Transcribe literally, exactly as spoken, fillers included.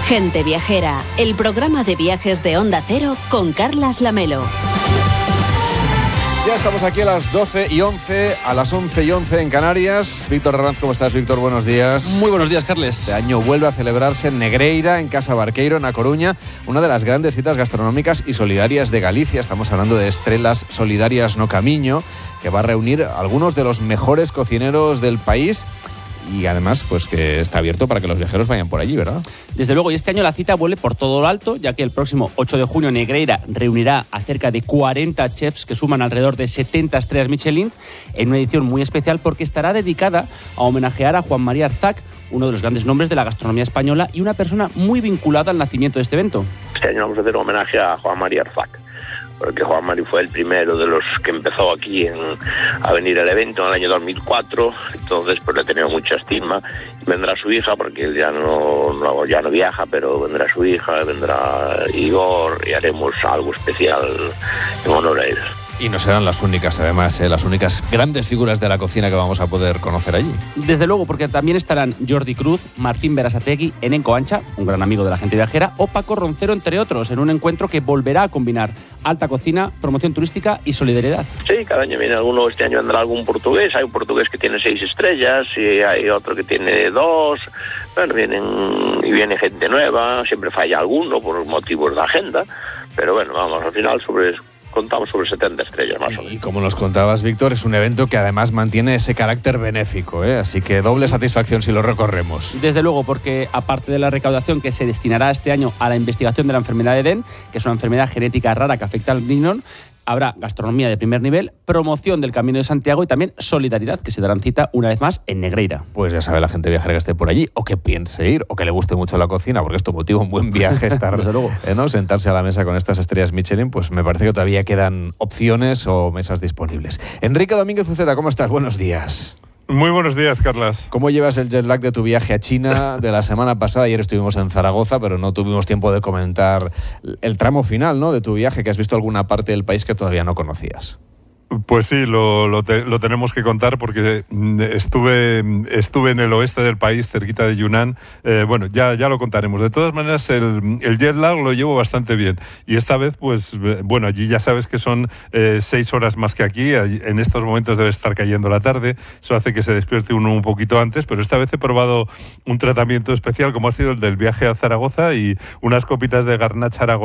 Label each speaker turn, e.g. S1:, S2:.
S1: Gente Viajera, el programa de viajes de Onda Cero con Carlas Lamelo.
S2: Ya estamos aquí a las doce y once, a las once y once en Canarias. Víctor Herranz, ¿cómo estás, Víctor? Buenos días.
S3: Muy buenos días, Carles.
S2: Este año vuelve a celebrarse en Negreira, en Casa Barqueiro, en A Coruña, una de las grandes citas gastronómicas y solidarias de Galicia. Estamos hablando de Estrelas Solidarias no Camiño, que va a reunir a algunos de los mejores cocineros del país. Y además, pues que está abierto para que los viajeros vayan por allí, ¿verdad?
S3: Desde luego, y este año la cita vuelve por todo lo alto, ya que el próximo ocho de junio Negreira reunirá a cerca de cuarenta chefs que suman alrededor de setenta estrellas Michelin en una edición muy especial porque estará dedicada a homenajear a Juan María Arzac, uno de los grandes nombres de la gastronomía española y una persona muy vinculada al nacimiento de este evento.
S4: Este año vamos a hacer un homenaje a Juan María Arzac, porque Juan Mari fue el primero de los que empezó aquí en, a venir al evento en el año dos mil cuatro, entonces pues le he tenido mucha estima. Vendrá su hija, porque él ya no, no, ya no viaja, pero vendrá su hija, vendrá Igor y haremos algo especial en honor a él.
S2: Y no serán las únicas, además, ¿eh? las únicas grandes figuras de la cocina que vamos a poder conocer allí.
S3: Desde luego, porque también estarán Jordi Cruz, Martín Berasategui, Enenco Ancha, un gran amigo de la gente viajera, o Paco Roncero, entre otros, en un encuentro que volverá a combinar alta cocina, promoción turística y solidaridad.
S4: Sí, cada año viene alguno, este año vendrá algún portugués, hay un portugués que tiene seis estrellas y hay otro que tiene dos, bueno, vienen y viene gente nueva, siempre falla alguno por motivos de agenda, pero bueno, vamos, al final sobre contamos sobre setenta estrellas más o menos.
S2: Y como nos contabas, Víctor, es un evento que además mantiene ese carácter benéfico, ¿eh? Así que doble satisfacción si lo recorremos.
S3: Desde luego, porque aparte de la recaudación que se destinará este año a la investigación de la enfermedad de Edén, que es una enfermedad genética rara que afecta al riñón, habrá gastronomía de primer nivel, promoción del Camino de Santiago y también solidaridad, que se darán cita una vez más en Negreira.
S2: Pues ya sabe la gente viajera que esté por allí, o que piense ir, o que le guste mucho la cocina, porque esto motiva un buen viaje estar,
S3: Desde luego.
S2: Eh, ¿no? sentarse a la mesa con estas estrellas Michelin, pues me parece que todavía quedan opciones o mesas disponibles. Enrique Domínguez Uceda, ¿cómo estás? Buenos días.
S5: Muy buenos días, Carlas.
S2: ¿Cómo llevas el jet lag de tu viaje a China de la semana pasada? Ayer estuvimos en Zaragoza, pero no tuvimos tiempo de comentar el tramo final, ¿no?, de tu viaje, que has visto alguna parte del país que todavía no conocías.
S5: Pues sí, lo, lo, te, lo tenemos que contar porque estuve, estuve en el oeste del país, cerquita de Yunnan. Eh, bueno, ya, ya lo contaremos. De todas maneras, el, el jet lag lo llevo bastante bien. Y esta vez, pues, bueno, allí ya sabes que son eh, seis horas más que aquí. En estos momentos debe estar cayendo la tarde. Eso hace que se despierte uno un poquito antes. Pero esta vez he probado un tratamiento especial, como ha sido el del viaje a Zaragoza, y unas copitas de garnacha aragonesa